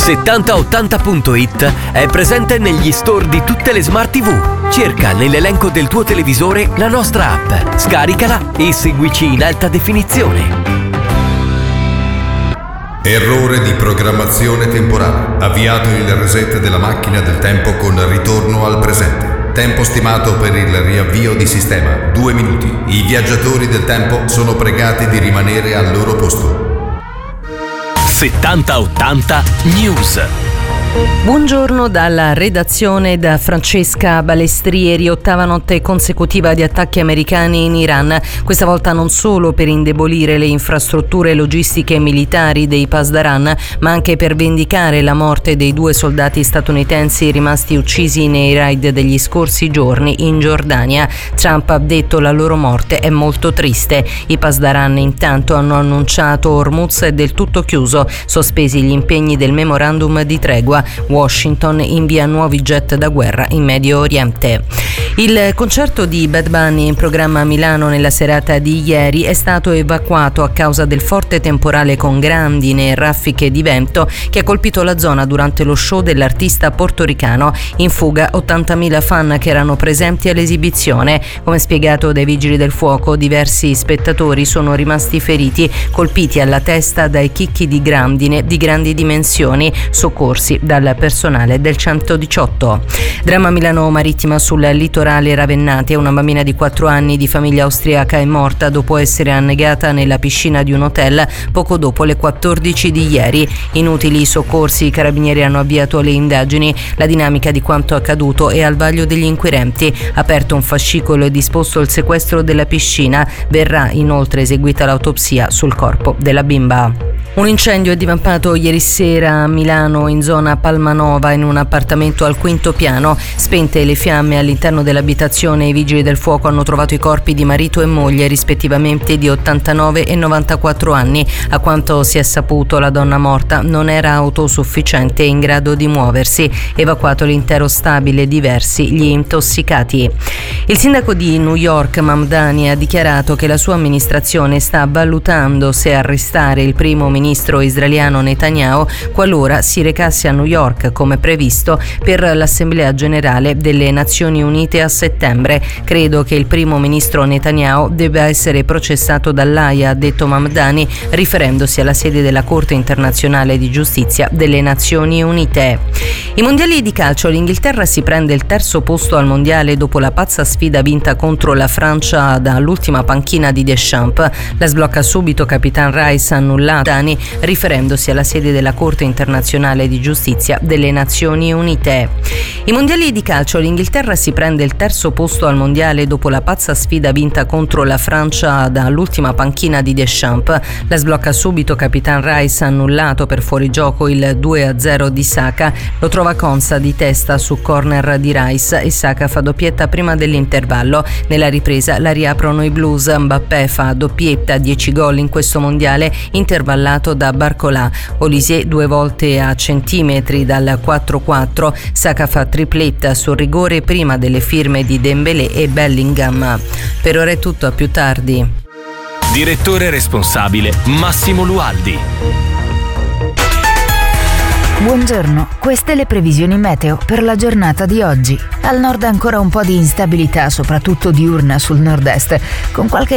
7080.it è presente negli store di tutte le smart TV. Cerca nell'elenco del tuo televisore la nostra app, scaricala e seguici in alta definizione. Errore di programmazione temporale. Avviato il reset della macchina del tempo con ritorno al presente. Tempo stimato per il riavvio di sistema 2 minuti. I viaggiatori del tempo sono pregati di rimanere al loro posto. 7080 News. Buongiorno dalla redazione da Francesca Balestrieri. 8ª notte consecutiva di attacchi americani in Iran, questa volta non solo per indebolire le infrastrutture logistiche e militari dei Pasdaran, ma anche per vendicare la morte dei 2 soldati statunitensi rimasti uccisi nei raid degli scorsi giorni in Giordania. Trump ha detto la loro morte è molto triste. I Pasdaran intanto hanno annunciato Hormuz è del tutto chiuso, sospesi gli impegni del memorandum di tregua. Washington invia nuovi jet da guerra in Medio Oriente. Il concerto di Bad Bunny in programma a Milano nella serata di ieri è stato evacuato a causa del forte temporale con grandine e raffiche di vento che ha colpito la zona durante lo show dell'artista portoricano. In fuga 80.000 fan che erano presenti all'esibizione. Come spiegato dai vigili del fuoco, diversi spettatori sono rimasti feriti, colpiti alla testa dai chicchi di grandine di grandi dimensioni, soccorsi dal personale del 118. Dramma Milano Marittima sul litorale Ravennate. Una bambina di 4 anni di famiglia austriaca è morta dopo essere annegata nella piscina di un hotel poco dopo le 14 di ieri. Inutili i soccorsi, i carabinieri hanno avviato le indagini. La dinamica di quanto accaduto è al vaglio degli inquirenti. Aperto un fascicolo e disposto il sequestro della piscina. Verrà inoltre eseguita l'autopsia sul corpo della bimba. Un incendio è divampato ieri sera a Milano in zona Palmanova in un appartamento al 5° piano. Spente le fiamme all'interno dell'abitazione, i vigili del fuoco hanno trovato i corpi di marito e moglie rispettivamente di 89 e 94 anni. A quanto si è saputo, la donna morta non era autosufficiente e in grado di muoversi. Evacuato l'intero stabile, diversi gli intossicati. Il sindaco di New York, Mamdani, ha dichiarato che la sua amministrazione sta valutando se arrestare il primo ministro israeliano Netanyahu qualora si recasse a New York come previsto per l'Assemblea Generale delle Nazioni Unite a settembre. Credo che il primo ministro Netanyahu debba essere processato dall'Aia, ha detto Mamdani, riferendosi alla sede della Corte Internazionale di Giustizia delle Nazioni Unite. I mondiali di calcio, l'Inghilterra si prende il 3° posto al mondiale dopo la pazza sfida vinta contro la Francia dall'ultima panchina di Deschamps. La sblocca subito Capitan Rice, annullato Dani, riferendosi alla sede della Corte Internazionale di Giustizia delle Nazioni Unite. I mondiali di calcio, l'Inghilterra si prende il 3° posto al mondiale dopo la pazza sfida vinta contro la Francia dall'ultima panchina di Deschamps. La sblocca subito Capitan Rice, annullato per fuorigioco il 2-0 di Saka. Lo trova Konsa di testa su corner di Rice e Saka fa doppietta prima dell'intervallo. Nella ripresa la riaprono i Blues. Mbappé fa doppietta, 10 gol in questo mondiale, intervallato da Barcola. Olisier 2 volte a centimetri dal 4-4. Saka fa tripletta sul rigore prima delle firme di Dembélé e Bellingham. Per ora è tutto, a più tardi. Direttore responsabile Massimo Lualdi. Buongiorno, queste le previsioni meteo per la giornata di oggi. Al nord ancora un po' di instabilità, soprattutto diurna sul nord-est, con qualche